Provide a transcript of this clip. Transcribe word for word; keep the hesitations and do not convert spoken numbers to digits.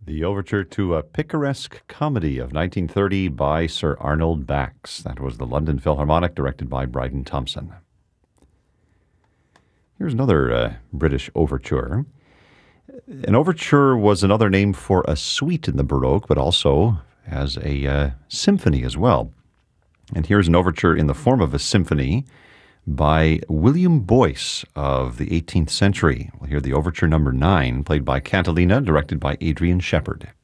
The overture to A Picaresque Comedy of nineteen thirty by Sir Arnold Bax. That was the London Philharmonic, directed by Bryden Thompson. Here's another uh, British overture. An overture was another name for a suite in the Baroque, but also as a uh, symphony as well. And here's an overture in the form of a symphony by William Boyce of the eighteenth century. We'll hear the overture number nine, played by Cantilena, directed by Adrian Shepard.